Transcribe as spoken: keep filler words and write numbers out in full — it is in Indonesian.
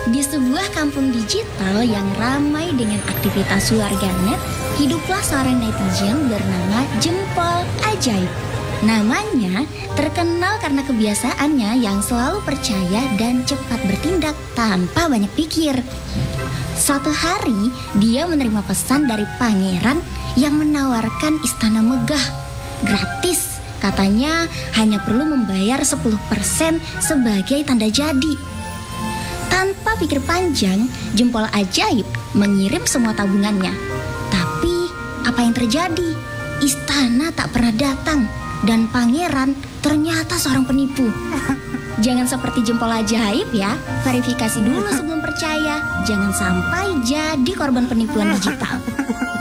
Di sebuah kampung digital yang ramai dengan aktivitas warganet, hiduplah seorang netizen bernama Jempol Ajaib. Namanya terkenal karena kebiasaannya yang selalu percaya dan cepat bertindak tanpa banyak pikir. Suatu hari, dia menerima pesan dari pangeran yang menawarkan istana megah gratis. Katanya hanya perlu membayar sepuluh persen sebagai tanda jadi. Tanpa pikir panjang, Jempol Ajaib mengirim semua tabungannya. Tapi apa yang terjadi? Istana tak pernah datang dan pangeran ternyata seorang penipu. Jangan seperti Jempol Ajaib ya, verifikasi dulu sebelum percaya. Jangan sampai jadi korban penipuan digital.